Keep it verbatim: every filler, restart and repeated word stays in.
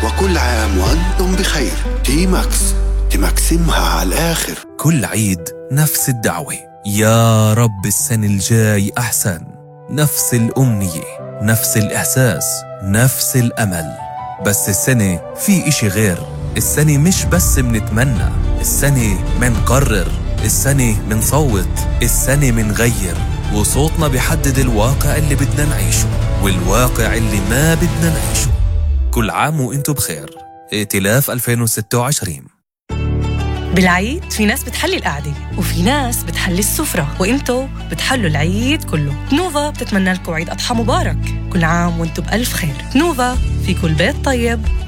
وكل عام وأنتم بخير. تي ماكس، تمكسمها على الآخر. كل عيد نفس الدعوة، يا رب السنة الجاي أحسن. نفس الأمنية، نفس الإحساس، نفس الأمل. بس السنة في إشي غير. السنة مش بس منتمنى، السنة منقرر، السنة منصوت، السنة منغير. وصوتنا بيحدد الواقع اللي بدنا نعيشه والواقع اللي ما بدنا نعيشه. كل عام وإنتو بخير. ائتلاف ألفين وستة وعشرين. بالعيد في ناس بتحلي القعدة وفي ناس بتحلي السفرة، وإنتو بتحلوا العيد كله. نوفا بتتمنى لكم عيد أضحى مبارك. كل عام وإنتو بألف خير. نوفا، في كل بيت طيب